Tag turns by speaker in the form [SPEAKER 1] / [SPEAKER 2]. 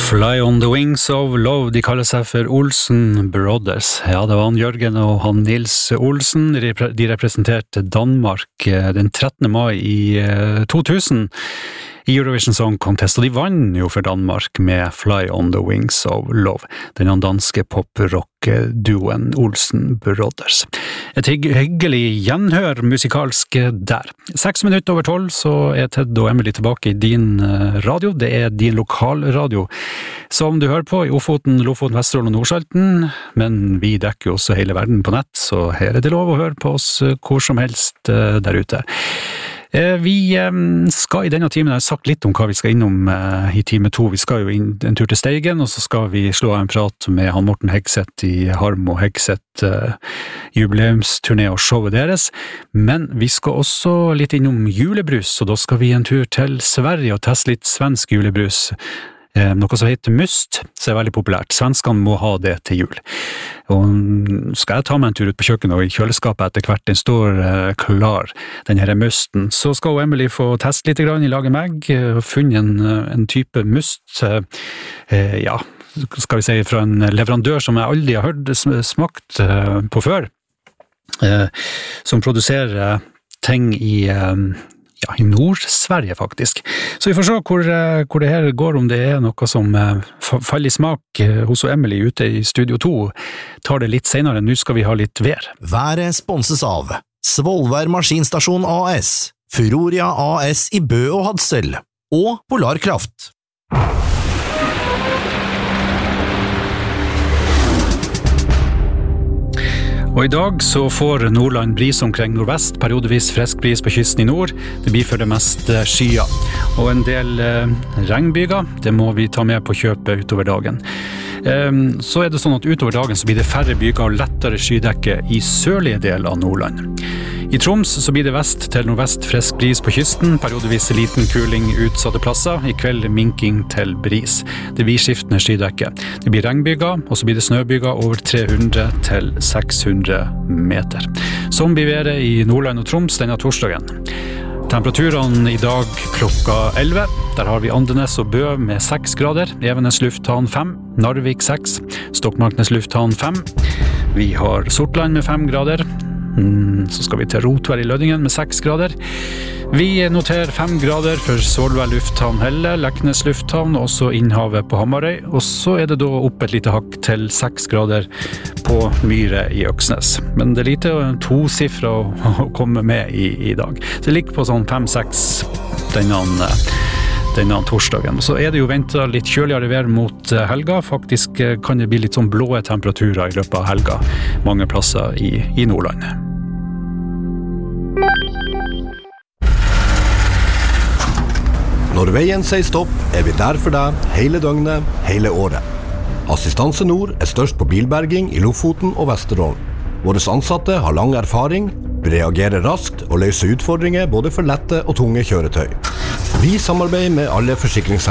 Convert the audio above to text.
[SPEAKER 1] Fly on the Wings of Love, de kaller seg for Olsen Brothers. Ja, det var han Jørgen og han Nils Olsen, de representerte Danmark den 13. mai i 2000 i Eurovision Song Contest, og de vann jo for Danmark med Fly on the Wings of Love, den danske pop-rock-duoen Olsen Brothers. Et hyggelig gjenhør musikalsk der. 6 minutter over 12, så Ted og Emily tilbake i din radio. Det din lokalradio som du hører på i Ofoten, Lofoten, Vesterålen og Nordsalten, men vi dekker jo også hele verden på nett, så her det lov å høre på oss hvor som helst der ute. Vi skal i denne timen, jeg har sagt litt om hva vi skal innom i time 2. Vi skal jo inn en tur til Steigen, og så skal vi slå en prat med han Morten Hegseth i Harm og Hegseth jubileumsturné og showet deres. Men vi skal også litt innom julebrus, og da skal vi en tur til Sverige og teste litt svensk julebrus. Noe som heter Must, så veldig populært. Svenskene må ha det til jul. Og skal jeg ta meg en tur ut på kjøkkenet og i kjøleskapet etter hvert, den står klar, den her Musten. Så skal Emily få teste litt grann i laget meg, og funnet en type Must, ja, skal vi si fra en leverandør som jeg aldri har hørt smakt på før, som produserer ting i Nord-Sverige faktisk. Så vi får se hvor det her går, om det noe som faller i smak hos Emily ute i Studio 2. Tar det litt senere, nå skal vi ha litt vær.
[SPEAKER 2] Været sponses av Svolvær Maskinstasjon AS, Furoria AS i Bø og Hadsel, og Polarkraft.
[SPEAKER 1] Og i dag så får Nordland bris omkring nordvest, periodevis frisk bris på kysten i nord. Det blir for det meste skyer. Og en del regnbyger, det må vi ta med på kjøpet utover dagen. Så det sånn at utover dagen så blir det færre byger og lettere skydekke i sørlige del av Nordland. I Troms så blir det vest til nordvest frisk bris på kysten, periodevis liten kuling utsatte plasser, i kveld minking til bris. Det blir skiftende skydekke. Det blir regnbyger, og så blir det snøbyger over 300 til 600 meter. Som blir været i Nordland og Troms denne torsdagen. Temperaturene i dag klokka 11. Der har vi Andenes og Bø med 6 grader, Evenes lufthavn 5, Narvik 6, Stokmarknes lufthavn 5. Vi har Sortland med 5 grader, så skal vi til Rotvær i Lødingen med 6 grader. Vi noterer 5 grader for Solvær lufthavn Helle, Leknes lufthavn, og også Innhavet på Hamarøy. Og så det da opp et lite hakk til 6 grader på Myre i Øksnes. Men det lite tosifre å komme med i dag. Så det ligger på sånn 5-6 denne torsdagen. Så det jo ventet litt kjøligere vær mot helga. Faktisk kan det bli litt sånn blå temperaturer i løpet av helga mange plasser i Nordland.
[SPEAKER 3] Når veien sier stopp, vi der for deg hele døgnet, hele året. Assistanse Nord størst på bilberging i Lofoten og Vesterålen. Våre ansatte har lang erfaring, reagerer raskt og løser utfordringer både for lette og tunge kjøretøy. Vi samarbeider med alle